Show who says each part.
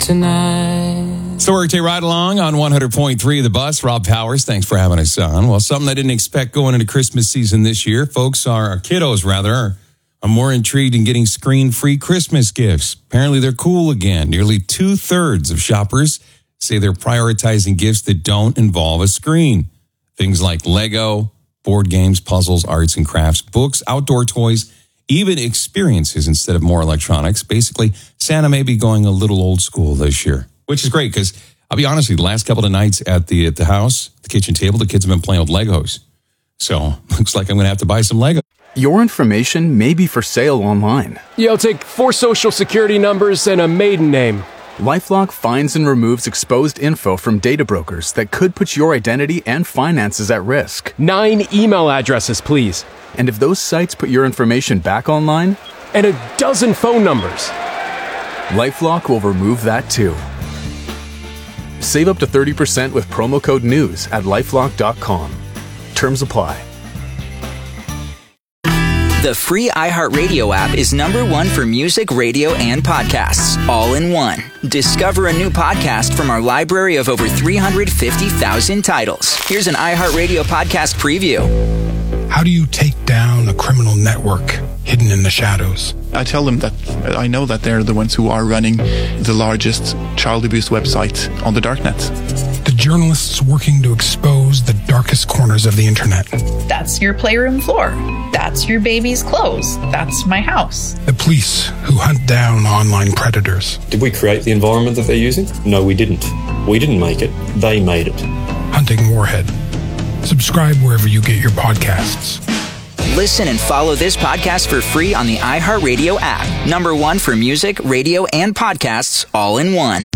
Speaker 1: tonight.
Speaker 2: So workday ride along on 100.3 The Bus. Rob Powers, thanks for having us on. Well, something I didn't expect going into Christmas season this year. Kiddos are more intrigued in getting screen-free Christmas gifts. Apparently, they're cool again. Nearly 2/3 of shoppers say they're prioritizing gifts that don't involve a screen. Things like Lego, board games, puzzles, arts and crafts, books, outdoor toys, even experiences instead of more electronics. Basically, Santa may be going a little old school this year, which is great because I'll be honest with you, the last couple of nights at the house, the kitchen table, the kids have been playing with Legos. So looks like I'm going to have to buy some Lego.
Speaker 3: Your information may be for sale online.
Speaker 4: Yeah, I'll take 4 social security numbers and a maiden name.
Speaker 3: LifeLock finds and removes exposed info from data brokers that could put your identity and finances at risk.
Speaker 4: 9 email addresses, please.
Speaker 3: And if those sites put your information back online,
Speaker 4: and a dozen phone numbers.
Speaker 3: LifeLock will remove that too. Save up to 30% with promo code NEWS at LifeLock.com. Terms apply.
Speaker 5: The free iHeartRadio app is #1 for music, radio, and podcasts, all in one. Discover a new podcast from our library of over 350,000 titles. Here's an iHeartRadio podcast preview.
Speaker 6: How do you take down a criminal network hidden in the shadows?
Speaker 7: I tell them that I know that they're the ones who are running the largest child abuse website on the darknet.
Speaker 6: The journalists working to expose the darkest corners of the internet.
Speaker 8: That's your playroom floor. That's your baby's clothes. That's my house.
Speaker 6: The police who hunt down online predators.
Speaker 9: Did we create the environment that they're using? No, we didn't. We didn't make it. They made it.
Speaker 6: Hunting Warhead. Subscribe wherever you get your podcasts.
Speaker 5: Listen and follow this podcast for free on the iHeartRadio app. #1 for music, radio, and podcasts, all in one.